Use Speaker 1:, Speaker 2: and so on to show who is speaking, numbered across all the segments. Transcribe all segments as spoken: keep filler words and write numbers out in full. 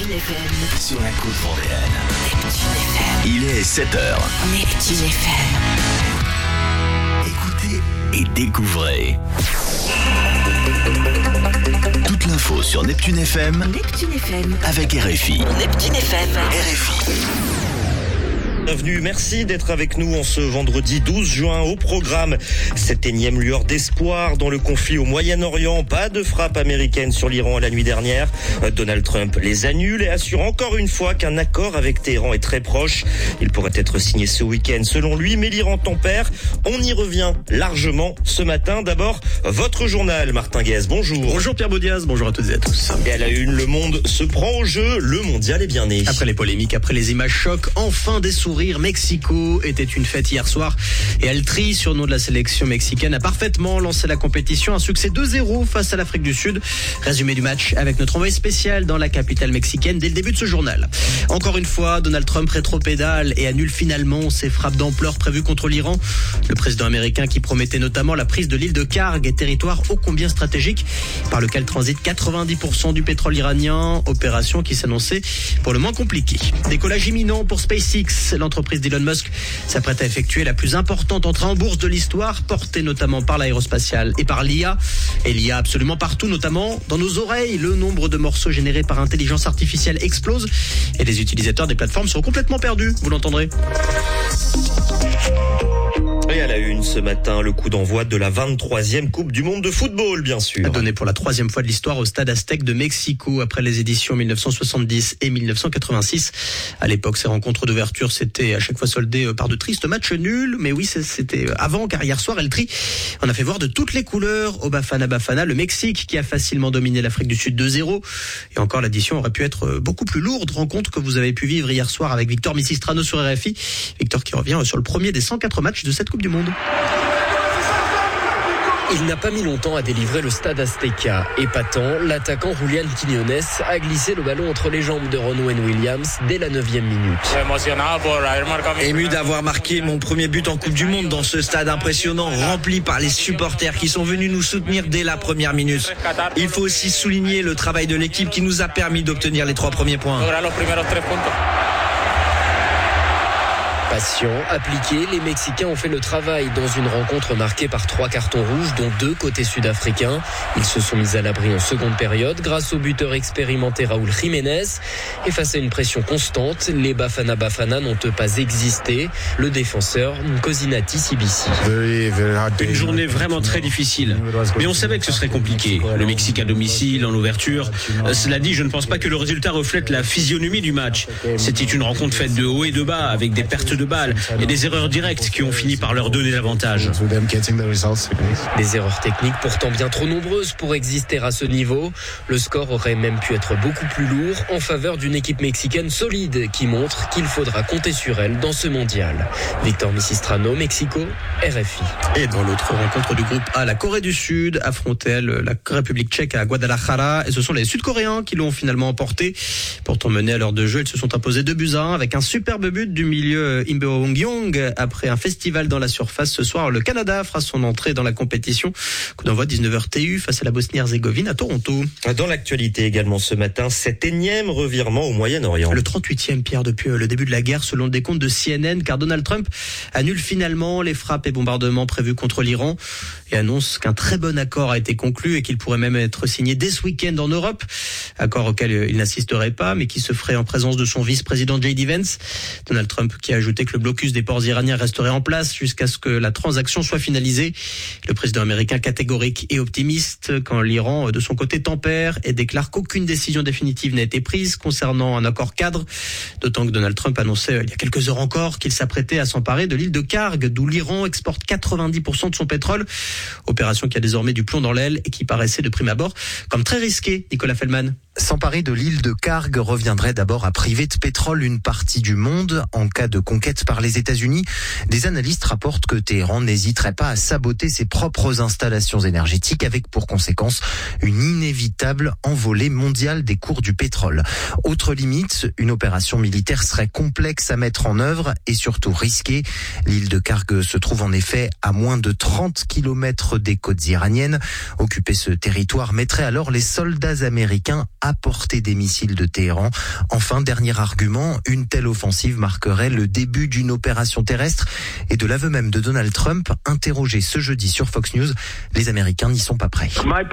Speaker 1: Neptune F M.
Speaker 2: Sur la côte vendéenne.
Speaker 1: Neptune F M.
Speaker 2: Il est sept heures.
Speaker 1: Neptune F M.
Speaker 2: Écoutez et découvrez. Toute l'info sur Neptune F M.
Speaker 1: Neptune F M.
Speaker 2: Avec R F I.
Speaker 1: Neptune F M.
Speaker 2: R F I.
Speaker 3: Bienvenue, merci d'être avec nous en ce vendredi douze juin. Au programme, cette énième lueur d'espoir dans le conflit au Moyen-Orient. Pas de frappe américaine sur l'Iran la nuit dernière. Donald Trump les annule et assure encore une fois qu'un accord avec Téhéran est très proche. Il pourrait être signé ce week-end selon lui, mais l'Iran tempère. On y revient largement ce matin. D'abord, votre journal, Martin Guez, bonjour.
Speaker 4: Bonjour Pierre Baudiaz, bonjour à toutes et à tous.
Speaker 3: Et à la une, le monde se prend au jeu. Le mondial est bien né.
Speaker 4: Après les polémiques, après les images chocs, enfin des sourires. Mexico était une fête hier soir et Altri, surnom de la sélection mexicaine, a parfaitement lancé la compétition. Un succès deux zéro face à l'Afrique du Sud. Résumé du match avec notre envoyé spécial dans la capitale mexicaine dès le début de ce journal. Encore une fois, Donald Trump rétropédale et annule finalement ses frappes d'ampleur prévues contre l'Iran. Le président américain qui promettait notamment la prise de l'île de Karg, territoire ô combien stratégique par lequel transite quatre-vingt-dix pour cent du pétrole iranien. Opération qui s'annonçait pour le moins compliquée. Décollage imminent pour SpaceX. L'entreprise d'Elon Musk s'apprête à effectuer la plus importante entrée en bourse de l'histoire, portée notamment par l'aérospatiale et par l'I A. Et l'I A absolument partout, notamment dans nos oreilles. Le nombre de morceaux générés par intelligence artificielle explose et les utilisateurs des plateformes sont complètement perdus. Vous l'entendrez.
Speaker 3: Et à la une ce matin, le coup d'envoi de la vingt-troisième Coupe du Monde de football, bien sûr.
Speaker 4: Donné pour la troisième fois de l'histoire au Stade Aztec de Mexico après les éditions mille neuf cent soixante-dix et mille neuf cent quatre-vingt-six. À l'époque, ces rencontres d'ouverture s'étaient à chaque fois soldées par de tristes matchs nuls. Mais oui, c'était avant, car hier soir, El Tri, on a fait voir de toutes les couleurs au Bafana Bafana, le Mexique qui a facilement dominé l'Afrique du Sud deux zéro. Et encore, l'addition aurait pu être beaucoup plus lourde. Rencontre que vous avez pu vivre hier soir avec Victor Missistrano sur R F I. Victor qui revient sur le premier des cent quatre matchs de cette Coupe du Monde.
Speaker 5: Il n'a pas mis longtemps à délivrer le Stade Azteca. Épatant, l'attaquant Julián Quiñones a glissé le ballon entre les jambes de Ron Williams dès la neuvième minute.
Speaker 6: Ému d'avoir marqué mon premier but en Coupe du Monde dans ce stade impressionnant, rempli par les supporters qui sont venus nous soutenir dès la première minute. Il faut aussi souligner le travail de l'équipe qui nous a permis d'obtenir les trois premiers points.
Speaker 5: Patients, appliqués, les Mexicains ont fait le travail dans une rencontre marquée par trois cartons rouges, dont deux côté sud-africain. Ils se sont mis à l'abri en seconde période grâce au buteur expérimenté Raúl Jiménez. Et face à une pression constante, les Bafana Bafana n'ont pas existé. Le défenseur Nkosinati Sibisi.
Speaker 7: Une journée vraiment très difficile. Mais on savait que ce serait compliqué. Le Mexique à domicile, en ouverture. Cela dit, je ne pense pas que le résultat reflète la physionomie du match. C'était une rencontre faite de haut et de bas, avec des pertes de balles et des erreurs directes qui ont fini par leur donner l'avantage.
Speaker 5: Des erreurs techniques pourtant bien trop nombreuses pour exister à ce niveau. Le score aurait même pu être beaucoup plus lourd en faveur d'une équipe mexicaine solide qui montre qu'il faudra compter sur elle dans ce mondial. Victor Missistrano, Mexico, R F I.
Speaker 4: Et dans l'autre rencontre du groupe A, la Corée du Sud affrontait elle, la République tchèque à Guadalajara et ce sont les Sud-Coréens qui l'ont finalement emporté. Pourtant menés à l'heure de jeu, ils se sont imposés deux buts à un avec un superbe but du milieu Im Beong-young. Après un festival dans la surface ce soir, le Canada fera son entrée dans la compétition. Coup d'envoi dix-neuf heures T U face à la Bosnie-Herzégovine à Toronto.
Speaker 3: Dans l'actualité également ce matin, cet énième revirement au Moyen-Orient.
Speaker 4: Le trente-huitième, Pierre, depuis le début de la guerre, selon le décompte de C N N, car Donald Trump annule finalement les frappes et bombardements prévus contre l'Iran et annonce qu'un très bon accord a été conclu et qu'il pourrait même être signé dès ce week-end en Europe. Accord auquel il n'assisterait pas, mais qui se ferait en présence de son vice-président J D Vance. Donald Trump qui a ajouté que le blocus des ports iraniens resterait en place jusqu'à ce que la transaction soit finalisée. Le président américain catégorique et optimiste quand l'Iran, de son côté, tempère et déclare qu'aucune décision définitive n'a été prise concernant un accord cadre. D'autant que Donald Trump annonçait il y a quelques heures encore qu'il s'apprêtait à s'emparer de l'île de Karg, d'où l'Iran exporte quatre-vingt-dix pour cent de son pétrole. Opération qui a désormais du plomb dans l'aile et qui paraissait de prime abord comme très risquée. Nicolas Feldman.
Speaker 8: S'emparer de l'île de Karg reviendrait d'abord à priver de pétrole une partie du monde en cas de conquête par les États-Unis. Des analystes rapportent que Téhéran n'hésiterait pas à saboter ses propres installations énergétiques avec pour conséquence une inévitable envolée mondiale des cours du pétrole. Autre limite, une opération militaire serait complexe à mettre en œuvre et surtout risquée. L'île de Karg se trouve en effet à moins de trente kilomètres des côtes iraniennes. Occuper ce territoire mettrait alors les soldats américains à à portée des missiles de Téhéran. Enfin, dernier argument, une telle offensive marquerait le début d'une opération terrestre et de l'aveu même de Donald Trump, interrogé ce jeudi sur Fox News, les Américains n'y sont pas prêts.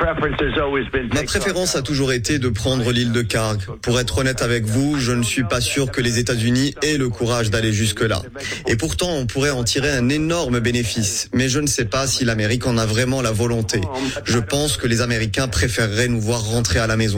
Speaker 9: Ma préférence a toujours été de prendre l'île de Kharg. Pour être honnête avec vous, je ne suis pas sûr que les États-Unis aient le courage d'aller jusque-là. Et pourtant, on pourrait en tirer un énorme bénéfice. Mais je ne sais pas si l'Amérique en a vraiment la volonté. Je pense que les Américains préféreraient nous voir rentrer à la maison.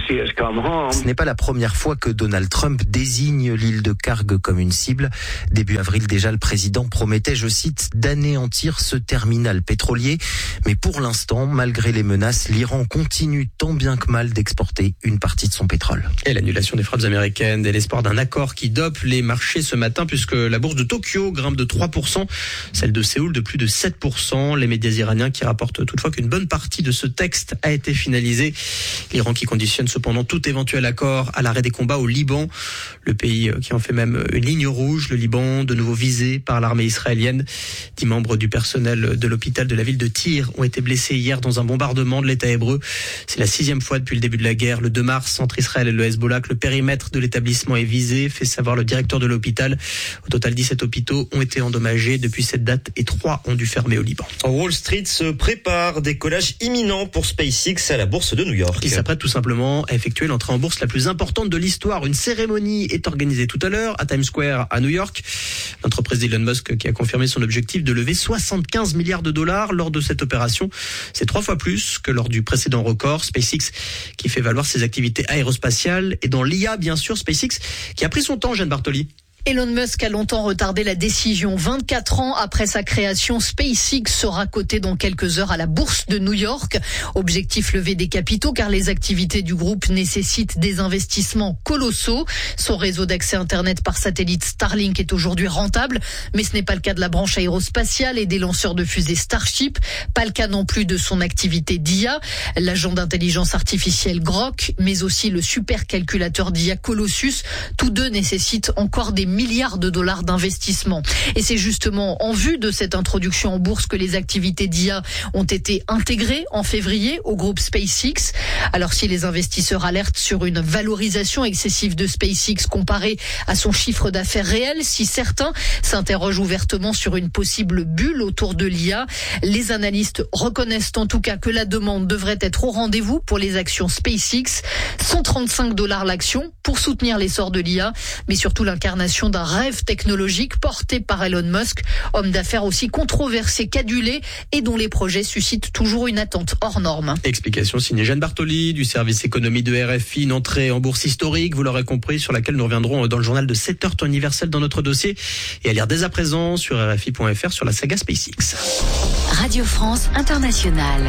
Speaker 8: Ce n'est pas la première fois que Donald Trump désigne l'île de Kharg comme une cible. Début avril déjà, le président promettait, je cite, d'anéantir ce terminal pétrolier. Mais pour l'instant, malgré les menaces, l'Iran continue tant bien que mal d'exporter une partie de son pétrole.
Speaker 4: Et l'annulation des frappes américaines et l'espoir d'un accord qui dope les marchés ce matin, puisque la bourse de Tokyo grimpe de trois pour cent, celle de Séoul de plus de sept pour cent. Les médias iraniens qui rapportent toutefois qu'une bonne partie de ce texte a été finalisée. L'Iran qui conditionne cependant tout éventuel accord à l'arrêt des combats au Liban. Le pays qui en fait même une ligne rouge, le Liban, de nouveau visé par l'armée israélienne. Dix membres du personnel de l'hôpital de la ville de Tyr ont été blessés hier dans un bombardement de l'État hébreu. C'est la sixième fois depuis le début de la guerre, le deux mars, entre Israël et le Hezbollah, que le périmètre de l'établissement est visé, fait savoir le directeur de l'hôpital. Au total, dix-sept hôpitaux ont été endommagés depuis cette date et trois ont dû fermer au Liban.
Speaker 3: Wall Street se prépare, décollage imminent pour SpaceX à la bourse de New York.
Speaker 4: Qui s'apprête tout simplement à effectuer l'entrée en bourse la plus importante de l'histoire. Une cérémonie est organisée tout à l'heure à Times Square à New York. L'entreprise d'Elon Musk qui a confirmé son objectif de lever soixante-quinze milliards de dollars lors de cette opération. C'est trois fois plus que lors du précédent record. SpaceX qui fait valoir ses activités aérospatiales et dans l'I A bien sûr. SpaceX qui a pris son temps, Jeanne Bartoli.
Speaker 10: Elon Musk a longtemps retardé la décision. vingt-quatre ans après sa création, SpaceX sera coté dans quelques heures à la bourse de New York. Objectif, lever des capitaux car les activités du groupe nécessitent des investissements colossaux. Son réseau d'accès Internet par satellite Starlink est aujourd'hui rentable, mais ce n'est pas le cas de la branche aérospatiale et des lanceurs de fusées Starship. Pas le cas non plus de son activité d'I A, l'agent d'intelligence artificielle Grok, mais aussi le supercalculateur d'I A Colossus. Tous deux nécessitent encore des milliards de dollars d'investissement. Et c'est justement en vue de cette introduction en bourse que les activités d'I A ont été intégrées en février au groupe SpaceX. Alors si les investisseurs alertent sur une valorisation excessive de SpaceX comparée à son chiffre d'affaires réel, si certains s'interrogent ouvertement sur une possible bulle autour de l'I A, les analystes reconnaissent en tout cas que la demande devrait être au rendez-vous pour les actions SpaceX. cent trente-cinq dollars l'action pour soutenir l'essor de l'I A, mais surtout l'incarnation d'un rêve technologique porté par Elon Musk, homme d'affaires aussi controversé qu'adulé et dont les projets suscitent toujours une attente hors norme.
Speaker 4: Explication signée Jeanne Bartoli du service économie de R F I, une entrée en bourse historique, vous l'aurez compris, sur laquelle nous reviendrons dans le journal de sept heures temps universel dans notre dossier et à lire dès à présent sur R F I point F R sur la saga SpaceX.
Speaker 1: Radio France Internationale.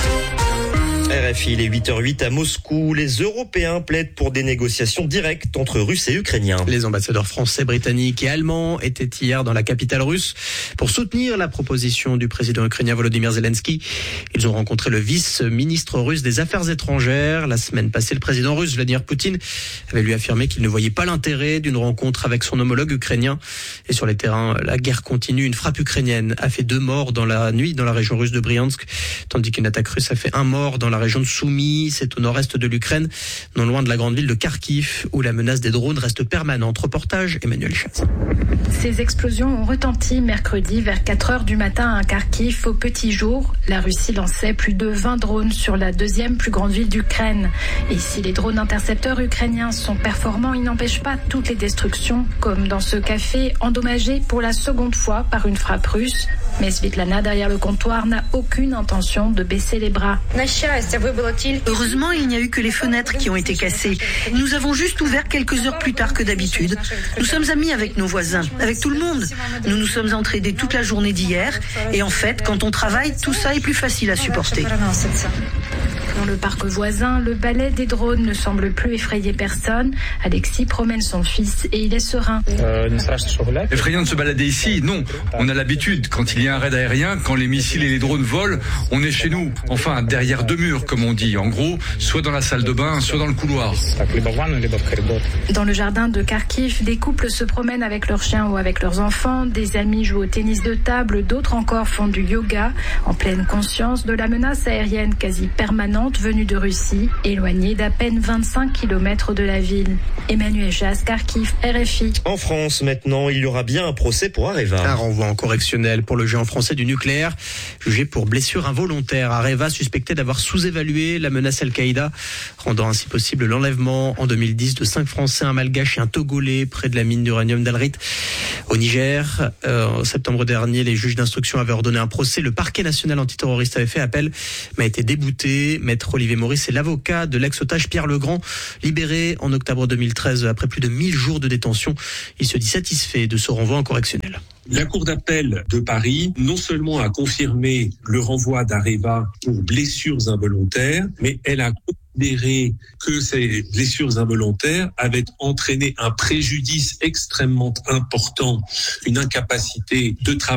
Speaker 3: R F I, il est huit heures huit à Moscou. Les Européens plaident pour des négociations directes entre Russes et Ukrainiens.
Speaker 4: Les ambassadeurs français, britanniques et allemands étaient hier dans la capitale russe pour soutenir la proposition du président ukrainien Volodymyr Zelensky. Ils ont rencontré le vice-ministre russe des Affaires étrangères. La semaine passée, le président russe Vladimir Poutine avait lui affirmé qu'il ne voyait pas l'intérêt d'une rencontre avec son homologue ukrainien. Et sur les terrains, la guerre continue. Une frappe ukrainienne a fait deux morts dans la nuit dans la région russe de Bryansk, tandis qu'une attaque russe a fait un mort dans la région de Soumy, c'est au nord-est de l'Ukraine, non loin de la grande ville de Kharkiv, où la menace des drones reste permanente. Reportage Emmanuel Chaz.
Speaker 11: Ces explosions ont retenti mercredi vers quatre heures du matin à Kharkiv au petit jour. La Russie lançait plus de vingt drones sur la deuxième plus grande ville d'Ukraine. Et si les drones intercepteurs ukrainiens sont performants, ils n'empêchent pas toutes les destructions, comme dans ce café endommagé pour la seconde fois par une frappe russe. Mais Svitlana, derrière le comptoir, n'a aucune intention de baisser les bras.
Speaker 12: Heureusement, il n'y a eu que les fenêtres qui ont été cassées. Nous avons juste ouvert quelques heures plus tard que d'habitude. Nous sommes amis avec nos voisins, avec tout le monde. Nous nous sommes entraînés toute la journée d'hier. Et en fait, quand on travaille, tout ça est plus facile à supporter.
Speaker 11: Dans le parc voisin, le balai des drones ne semble plus effrayer personne. Alexis promène son fils et il est serein.
Speaker 13: Effrayant de se balader ici? Non, on a l'habitude. Quand il y a un raid aérien, quand les missiles et les drones volent, on est chez nous. Enfin, derrière deux murs, comme on dit. En gros, soit dans la salle de bain, soit dans le couloir.
Speaker 11: Dans le jardin de Kharkiv, des couples se promènent avec leurs chiens ou avec leurs enfants. Des amis jouent au tennis de table, d'autres encore font du yoga, en pleine conscience de la menace aérienne quasi permanente étudiante venue de Russie, éloignée d'à peine vingt-cinq kilomètres de la ville. Emmanuel Chasse, Kharkiv, R F I.
Speaker 3: En France, maintenant, il y aura bien un procès pour Areva.
Speaker 4: Un renvoi en correctionnel pour le géant français du nucléaire, jugé pour blessure involontaire. Areva suspecté d'avoir sous-évalué la menace Al-Qaïda, rendant ainsi possible l'enlèvement en deux mille dix de cinq Français, un Malgache et un Togolais près de la mine d'uranium d'Al-Rit au Niger. Euh, en septembre dernier, les juges d'instruction avaient ordonné un procès. Le parquet national antiterroriste avait fait appel, mais a été débouté. Maître Olivier Maurice est l'avocat de l'ex-otage Pierre Legrand, libéré en octobre deux mille treize après plus de mille jours de détention. Il se dit satisfait de ce renvoi en correctionnel.
Speaker 14: La Cour d'appel de Paris, non seulement a confirmé le renvoi d'Areva pour blessures involontaires, mais elle a considéré que ces blessures involontaires avaient entraîné un préjudice extrêmement important, une incapacité de travail